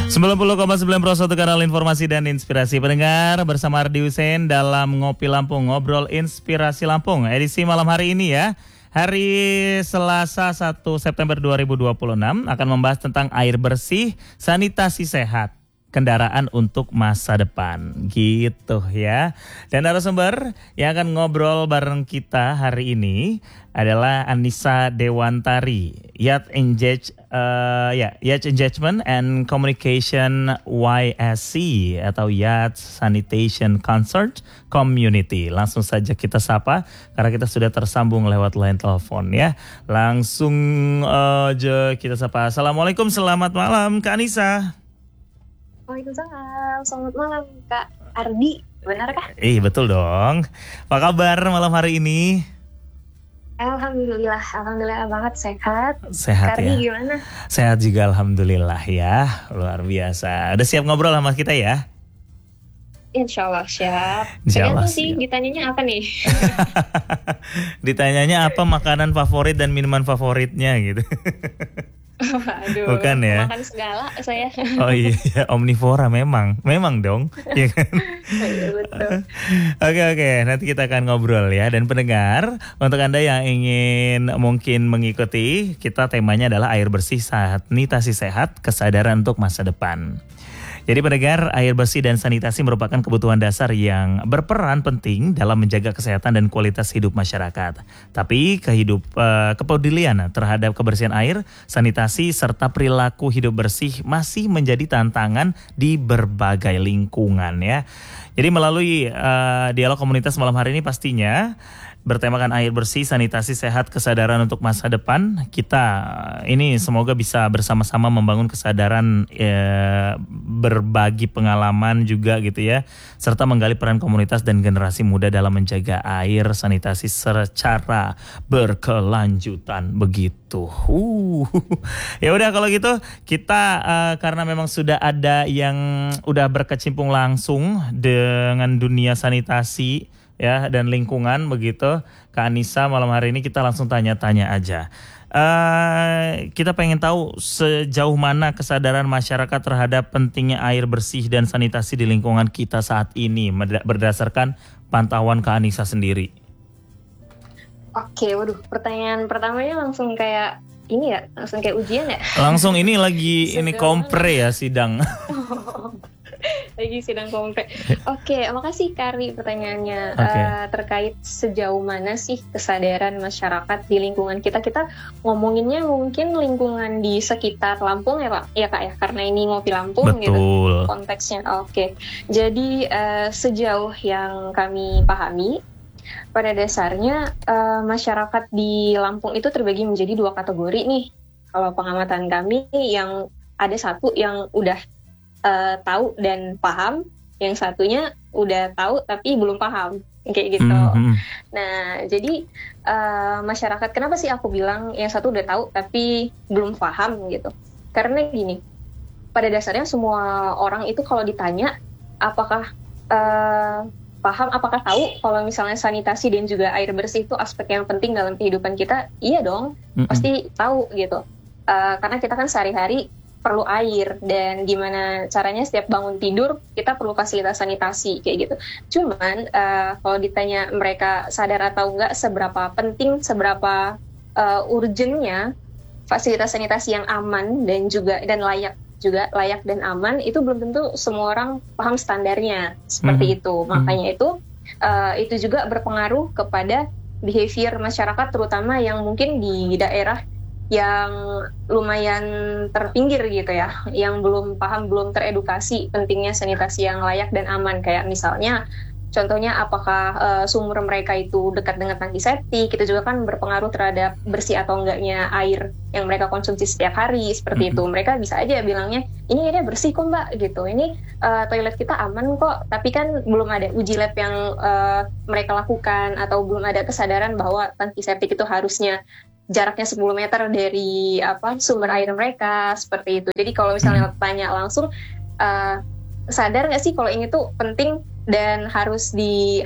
90,9 Pro 1 kanal informasi dan inspirasi pendengar bersama Ardi Hussein dalam Ngopi Lampung, ngobrol inspirasi Lampung edisi malam hari ini ya. Hari Selasa 1 September 2026 akan membahas tentang air bersih, sanitasi sehat, kendaraan untuk masa depan gitu ya. Dan narasumber yang akan ngobrol bareng kita hari ini adalah Anissa Dewantari, Yacht Engagement and Communication YSC atau Yacht Sanitation Concert Community. Langsung saja kita sapa karena kita sudah tersambung lewat line telepon ya. Langsung aja kita sapa. Assalamualaikum, selamat malam Kak Anissa. Waalaikumsalam, selamat malam Kak Ardi, benar kah? Betul dong. Apa kabar malam hari ini? Alhamdulillah banget sehat. Sehat Ardi ya? Gimana? Sehat juga alhamdulillah ya, luar biasa. Udah siap ngobrol sama kita ya? Insya Allah siap. Insya Allah sih, ditanyanya apa nih? Ditanyanya apa makanan favorit dan minuman favoritnya gitu. Aduh, bukan ya? Makan segala saya. Oh iya, omnivora memang dong, ya kan? Iya betul. Oke, nanti kita akan ngobrol ya. Dan pendengar, untuk Anda yang ingin mungkin mengikuti, kita temanya adalah air bersih, sanitasi sehat, kesadaran untuk masa depan. Jadi pendengar, air bersih dan sanitasi merupakan kebutuhan dasar yang berperan penting dalam menjaga kesehatan dan kualitas hidup masyarakat. Tapi kepedulian terhadap kebersihan air, sanitasi, serta perilaku hidup bersih masih menjadi tantangan di berbagai lingkungan ya. Jadi melalui dialog komunitas malam hari ini pastinya bertemakan air bersih, sanitasi sehat, kesadaran untuk masa depan. Kita ini semoga bisa bersama-sama membangun kesadaran, berbagi pengalaman juga gitu ya, serta menggali peran komunitas dan generasi muda dalam menjaga air sanitasi secara berkelanjutan begitu. Ya udah kalau gitu kita karena memang sudah ada yang udah berkecimpung langsung dengan dunia sanitasi ya dan lingkungan begitu, Kak Anissa, malam hari ini kita langsung tanya-tanya aja. Kita pengen tahu sejauh mana kesadaran masyarakat terhadap pentingnya air bersih dan sanitasi di lingkungan kita saat ini berdasarkan pantauan Kak Anissa sendiri. Oke, waduh, pertanyaan pertamanya langsung kayak ini ya, langsung kayak ujian ya? Langsung ini lagi ini kompre ya sidang. Lagi sidang kompre. Oke, makasih Kari pertanyaannya. Terkait sejauh mana sih kesadaran masyarakat di lingkungan kita. Kita ngomonginnya mungkin lingkungan di sekitar Lampung ya Pak? Ya Kak ya, karena ini Ngopi Lampung. Betul. Gitu konteksnya. Oke. Jadi sejauh yang kami pahami, pada dasarnya masyarakat di Lampung itu terbagi menjadi dua kategori nih. Kalau pengamatan kami, yang ada satu yang udah tahu dan paham, yang satunya udah tahu tapi belum paham, kayak gitu. Nah, jadi masyarakat, kenapa sih aku bilang yang satu udah tahu tapi belum paham gitu? Karena gini, pada dasarnya semua orang itu kalau ditanya apakah paham, apakah tahu kalau misalnya sanitasi dan juga air bersih itu aspek yang penting dalam kehidupan kita, iya dong, pasti tahu gitu. Karena kita kan sehari-hari perlu air, dan gimana caranya setiap bangun tidur kita perlu fasilitas sanitasi kayak gitu. Cuman kalau ditanya mereka sadar atau enggak seberapa penting, seberapa urgentnya fasilitas sanitasi yang aman dan layak dan aman, itu belum tentu semua orang paham standarnya seperti itu. Makanya itu juga berpengaruh kepada behavior masyarakat, terutama yang mungkin di daerah yang lumayan terpinggir gitu ya, yang belum paham, belum teredukasi pentingnya sanitasi yang layak dan aman. Kayak misalnya, contohnya apakah sumur mereka itu dekat dengan tangki septik, itu juga kan berpengaruh terhadap bersih atau enggaknya air yang mereka konsumsi setiap hari, seperti itu. Mereka bisa aja bilangnya, ini airnya bersih kok mbak, gitu, ini toilet kita aman kok, tapi kan belum ada uji lab yang mereka lakukan, atau belum ada kesadaran bahwa tangki septik itu harusnya jaraknya 10 meter dari sumber air mereka, seperti itu. Jadi kalau misalnya tanya langsung, sadar nggak sih kalau ini tuh penting dan harus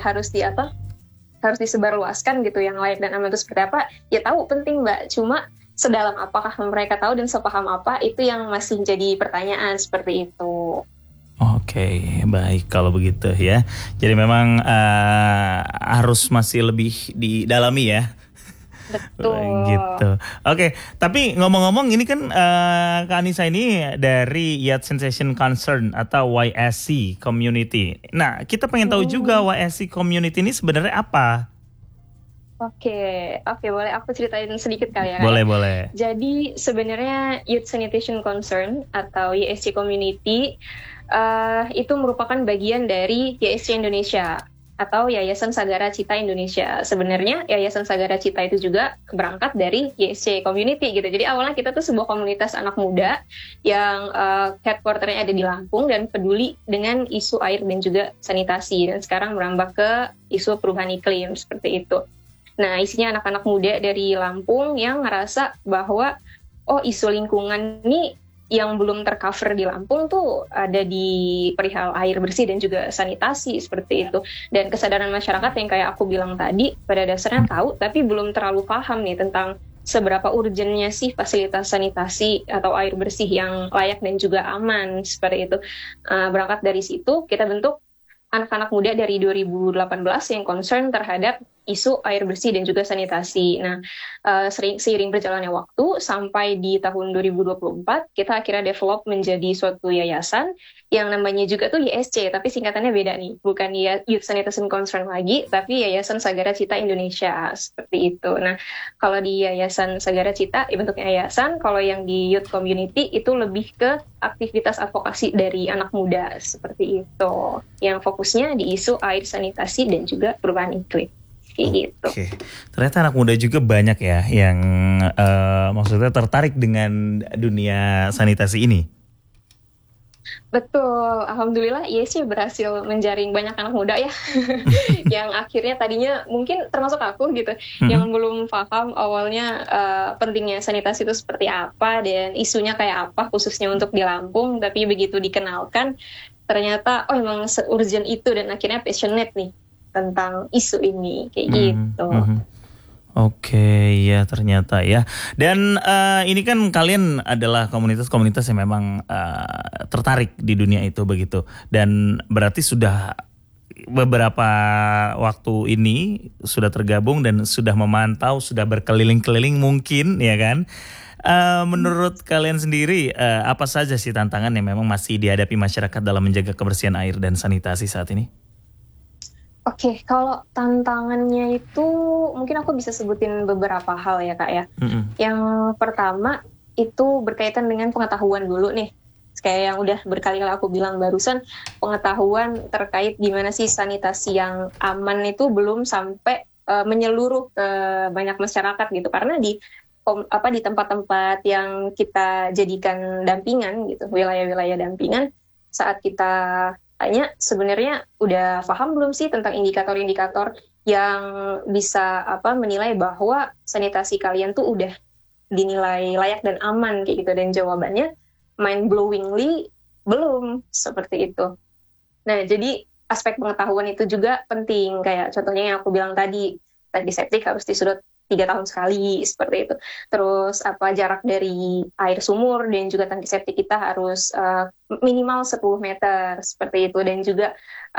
disebarluaskan gitu, yang layak dan aman itu seperti apa? Ya tahu penting mbak, cuma sedalam apakah mereka tahu dan sepaham apa, itu yang masih jadi pertanyaan seperti itu. Oke, baik kalau begitu ya. Jadi memang harus masih lebih didalami ya. Betul. Gitu. Oke, tapi ngomong-ngomong ini kan Kak Anissa ini dari Yacht Sensation Concern atau YSC Community. Nah, kita pengen tahu juga YSC Community ini sebenarnya apa? Oke, boleh aku ceritain sedikit kali ya. Boleh. Jadi sebenarnya Youth Sanitation Concern atau YSC Community itu merupakan bagian dari YSC Indonesia atau Yayasan Sagara Cita Indonesia. Sebenarnya Yayasan Sagara Cita itu juga berangkat dari YSC Community gitu. Jadi awalnya kita tuh sebuah komunitas anak muda yang headquarternya ada di Lampung dan peduli dengan isu air dan juga sanitasi. Dan sekarang merambah ke isu perubahan iklim seperti itu. Nah, isinya anak-anak muda dari Lampung yang ngerasa bahwa isu lingkungan ini yang belum tercover di Lampung tuh ada di perihal air bersih dan juga sanitasi seperti itu. Dan kesadaran masyarakat yang kayak aku bilang tadi pada dasarnya tahu tapi belum terlalu paham nih tentang seberapa urgennya sih fasilitas sanitasi atau air bersih yang layak dan juga aman seperti itu. Berangkat dari situ kita bentuk anak-anak muda dari 2018 yang concern terhadap isu air bersih dan juga sanitasi. Nah, seiring berjalannya waktu sampai di tahun 2024 kita akhirnya develop menjadi suatu yayasan yang namanya juga tuh YSC, tapi singkatannya beda nih, bukan Youth Sanitation Concern lagi, tapi Yayasan Sagara Cita Indonesia seperti itu. Nah, kalau di Yayasan Sagara Cita bentuknya yayasan, kalau yang di Youth Community itu lebih ke aktivitas advokasi dari anak muda seperti itu, yang fokusnya di isu air, sanitasi dan juga perubahan iklim. Gitu. Oke, ternyata anak muda juga banyak ya yang maksudnya tertarik dengan dunia sanitasi ini. Betul, alhamdulillah sih berhasil menjaring banyak anak muda ya, yang akhirnya tadinya mungkin termasuk aku gitu, yang belum paham awalnya pentingnya sanitasi itu seperti apa dan isunya kayak apa khususnya untuk di Lampung, tapi begitu dikenalkan ternyata emang se-urgent itu dan akhirnya passionate nih tentang isu ini kayak gitu. Oke, ya ternyata ya. Dan ini kan kalian adalah komunitas-komunitas yang memang tertarik di dunia itu begitu. Dan berarti sudah beberapa waktu ini sudah tergabung dan sudah memantau, sudah berkeliling-keliling mungkin ya kan. Menurut kalian sendiri apa saja sih tantangan yang memang masih dihadapi masyarakat dalam menjaga kebersihan air dan sanitasi saat ini? Oke, kalau tantangannya itu mungkin aku bisa sebutin beberapa hal ya Kak ya. Yang pertama itu berkaitan dengan pengetahuan dulu nih. Kayak yang udah berkali-kali aku bilang barusan, pengetahuan terkait gimana sih sanitasi yang aman itu belum sampai menyeluruh ke banyak masyarakat gitu. Karena di tempat-tempat yang kita jadikan dampingan gitu, wilayah-wilayah dampingan, saat kita tanya sebenarnya udah paham belum sih tentang indikator-indikator yang bisa menilai bahwa sanitasi kalian tuh udah dinilai layak dan aman kayak gitu, dan jawabannya mind-blowingly belum seperti itu. Nah, jadi aspek pengetahuan itu juga penting, kayak contohnya yang aku bilang tadi septic harus disudut 3 tahun sekali seperti itu. Terus jarak dari air sumur dan juga tangki septik kita harus minimal 10 meter seperti itu, dan juga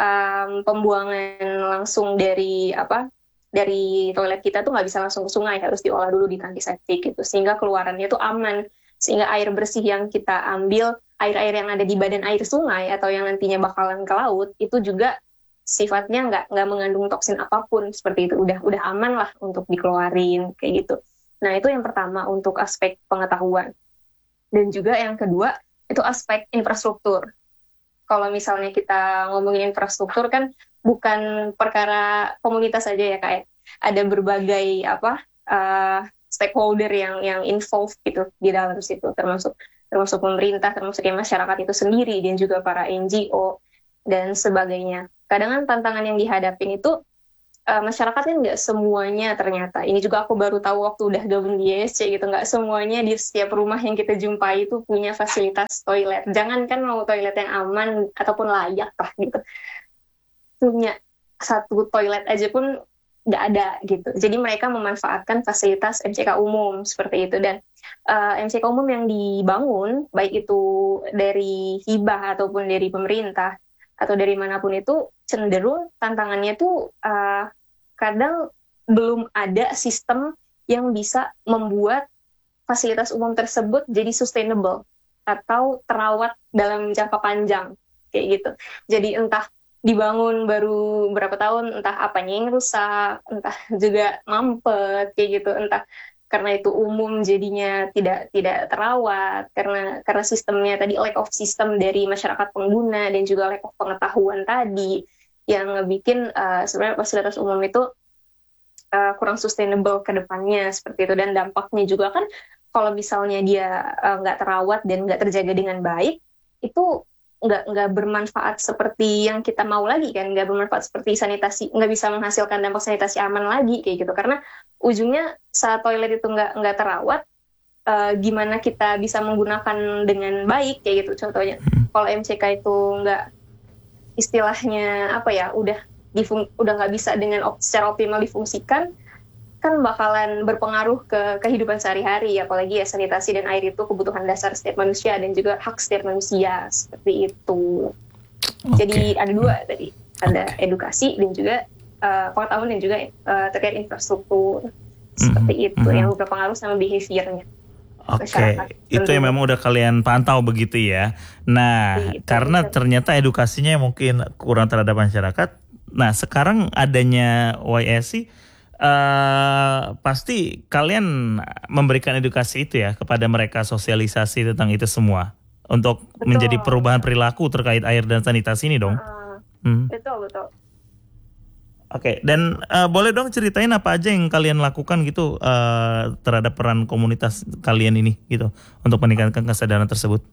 pembuangan langsung dari toilet kita tuh nggak bisa langsung ke sungai, harus diolah dulu di tangki septik gitu, sehingga keluarannya tuh aman, sehingga air bersih yang kita ambil, air-air yang ada di badan air sungai atau yang nantinya bakalan ke laut itu juga sifatnya nggak mengandung toksin apapun seperti itu, udah aman lah untuk dikeluarin kayak gitu. Nah, itu yang pertama untuk aspek pengetahuan. Dan juga yang kedua itu aspek infrastruktur. Kalau misalnya kita ngomongin infrastruktur kan bukan perkara komunitas saja ya kayak ada berbagai stakeholder yang involved gitu di dalam situ, termasuk pemerintah, termasuk masyarakat itu sendiri dan juga para NGO dan sebagainya. Kadang kan tantangan yang dihadapin itu masyarakat kan nggak semuanya, ternyata ini juga aku baru tahu waktu udah gabung di YSC gitu, nggak semuanya di setiap rumah yang kita jumpai itu punya fasilitas toilet. Jangankan mau toilet yang aman ataupun layak lah gitu, punya satu toilet aja pun nggak ada gitu. Jadi mereka memanfaatkan fasilitas MCK umum seperti itu, dan MCK umum yang dibangun baik itu dari hibah ataupun dari pemerintah atau dari manapun itu cenderung tantangannya tuh kadang belum ada sistem yang bisa membuat fasilitas umum tersebut jadi sustainable atau terawat dalam jangka panjang kayak gitu. Jadi entah dibangun baru berapa tahun, entah apanya yang rusak, entah juga mampet kayak gitu, entah karena itu umum jadinya tidak terawat karena sistemnya tadi, lack of system dari masyarakat pengguna dan juga lack of pengetahuan tadi yang ngebikin sebenarnya fasilitas umum itu kurang sustainable ke depannya seperti itu. Dan dampaknya juga kan kalau misalnya dia nggak terawat dan nggak terjaga dengan baik, itu nggak bermanfaat seperti yang kita mau lagi kan, nggak bermanfaat seperti sanitasi, nggak bisa menghasilkan dampak sanitasi aman lagi kayak gitu, karena ujungnya saat toilet itu nggak terawat, gimana kita bisa menggunakan dengan baik kayak gitu. Contohnya kalau MCK itu nggak, istilahnya apa ya, udah nggak bisa dengan secara optimal difungsikan, kan bakalan berpengaruh ke kehidupan sehari-hari, apalagi ya sanitasi dan air itu kebutuhan dasar setiap manusia dan juga hak setiap manusia seperti itu. Jadi ada dua tadi, ada edukasi dan juga pengetahuan dan juga terkait infrastruktur seperti itu yang berpengaruh sama behaviornya. Oke, itu yang memang udah kalian pantau begitu ya. Nah, karena ternyata edukasinya mungkin kurang terhadap masyarakat. Nah, sekarang adanya YSC, pasti kalian memberikan edukasi itu ya kepada mereka, sosialisasi tentang itu semua untuk menjadi perubahan perilaku terkait air dan sanitasi ini dong. Betul. Oke, dan boleh dong ceritain apa aja yang kalian lakukan gitu terhadap peran komunitas kalian ini gitu untuk meningkatkan kesadaran tersebut.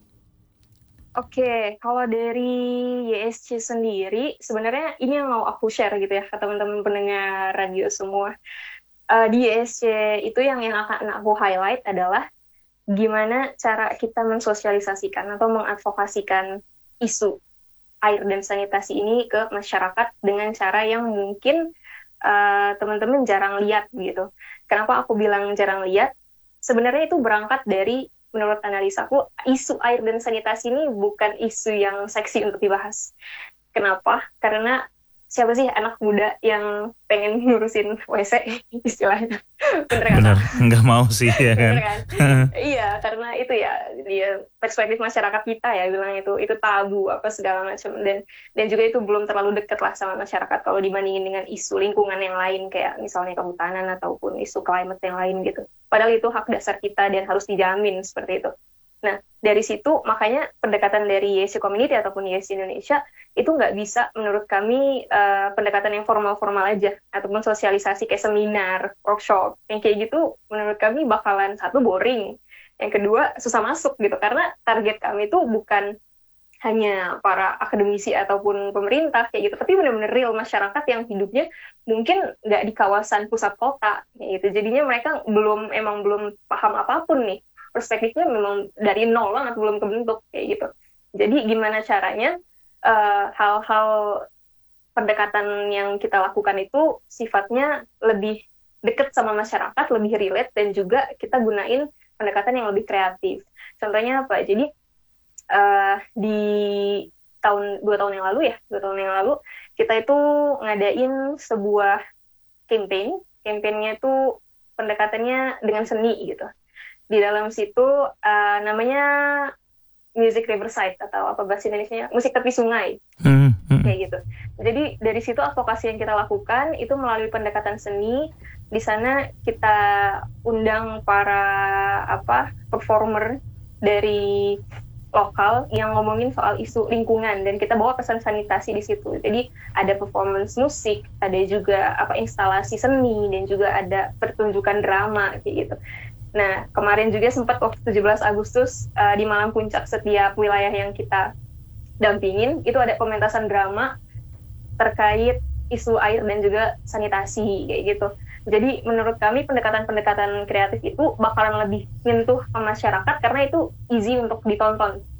Oke, kalau dari YSC sendiri, sebenarnya ini yang mau aku share gitu ya ke teman-teman pendengar radio semua. Di YSC itu yang akan aku highlight adalah gimana cara kita mensosialisasikan atau mengadvokasikan isu air dan sanitasi ini ke masyarakat dengan cara yang mungkin teman-teman jarang lihat gitu. Kenapa aku bilang jarang lihat? Sebenarnya itu berangkat dari, menurut analisaku, isu air dan sanitasi ini bukan isu yang seksi untuk dibahas. Kenapa? Karena siapa sih anak muda yang pengen ngurusin WC istilahnya? Bener, nggak mau sih ya kan? Iya, karena itu ya perspektif masyarakat kita ya bilang itu tabu apa segala macam, dan juga itu belum terlalu dekat lah sama masyarakat kalau dibandingin dengan isu lingkungan yang lain kayak misalnya kehutanan ataupun isu climate yang lain gitu. Padahal itu hak dasar kita dan harus dijamin seperti itu. Nah, dari situ makanya pendekatan dari YSC Community ataupun YSC Indonesia itu nggak bisa menurut kami pendekatan yang formal-formal aja ataupun sosialisasi kayak seminar, workshop, yang kayak gitu menurut kami bakalan, satu, boring, yang kedua susah masuk gitu, karena target kami itu bukan hanya para akademisi ataupun pemerintah kayak gitu, tapi benar-benar real masyarakat yang hidupnya mungkin nggak di kawasan pusat kota kayak gitu. Jadinya mereka belum paham apapun nih, perspektifnya memang dari nol banget, belum kebentuk kayak gitu. Jadi gimana caranya hal-hal pendekatan yang kita lakukan itu sifatnya lebih dekat sama masyarakat, lebih relate, dan juga kita gunain pendekatan yang lebih kreatif. Contohnya apa? Jadi di 2 tahun yang lalu kita itu ngadain sebuah campaign-nya itu pendekatannya dengan seni gitu. Di dalam situ namanya Music Riverside atau apa bahasa Indonesianya, musik tepi sungai, kayak gitu. Jadi dari situ advokasi yang kita lakukan itu melalui pendekatan seni. Di sana kita undang para performer dari lokal yang ngomongin soal isu lingkungan, dan kita bawa pesan sanitasi di situ. Jadi ada performance musik, ada juga instalasi seni, dan juga ada pertunjukan drama kayak gitu. Nah, kemarin juga sempat waktu 17 Agustus di malam puncak setiap wilayah yang kita dampingin, itu ada pementasan drama terkait isu air dan juga sanitasi kayak gitu. Jadi menurut kami pendekatan-pendekatan kreatif itu bakalan lebih menyentuh ke masyarakat karena itu easy untuk ditonton